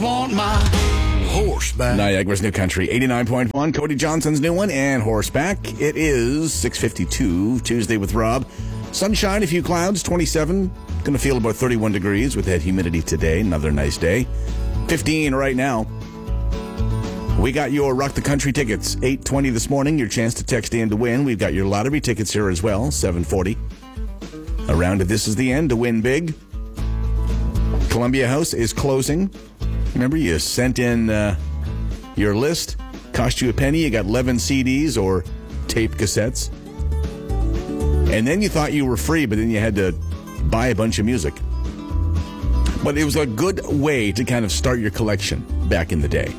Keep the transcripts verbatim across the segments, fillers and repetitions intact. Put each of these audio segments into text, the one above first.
Want my horseback. Niagara's new country, eighty-nine point one. Cody Johnson's new one, and horseback. It is six fifty-two, Tuesday with Rob. Sunshine, a few clouds, twenty-seven. Going to feel about thirty-one degrees with that humidity today. Another nice day. fifteen right now. We got your Rock the Country tickets, eight twenty this morning. Your chance to text in to win. We've got your lottery tickets here as well, seven forty. Around to This Is the End to win big. Columbia House is closing. Remember, you sent in uh, your list. Cost you a penny. You got eleven C Ds or tape cassettes. And then you thought you were free, but then you had to buy a bunch of music. But it was a good way to kind of start your collection back in the day.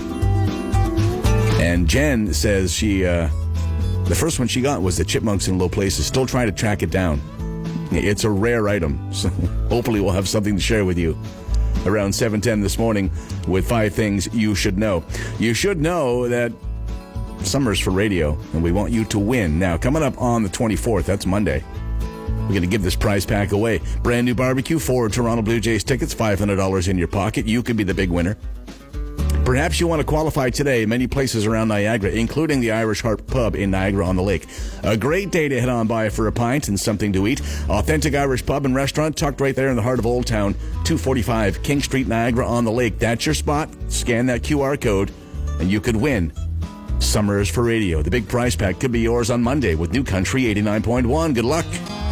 And Jen says she, uh, the first one she got was the Chipmunks in Low Places. Still trying to track it down. It's a rare item, so hopefully we'll have something to share with you around seven ten this morning with five things you should know. You should know that summer's for radio, and we want you to win. Now, coming up on the twenty-fourth, that's Monday, we're going to give this prize pack away. Brand new barbecue, four Toronto Blue Jays tickets, five hundred dollars in your pocket. You could be the big winner. Perhaps you want to qualify today. Many places around Niagara, including the Irish Harp Pub in Niagara-on-the-Lake. A great day to head on by for a pint and something to eat. Authentic Irish pub and restaurant tucked right there in the heart of Old Town, two forty-five King Street, Niagara-on-the-Lake. That's your spot. Scan that Q R code, and you could win Summers for Radio. The big prize pack could be yours on Monday with New Country eighty-nine point one. Good luck.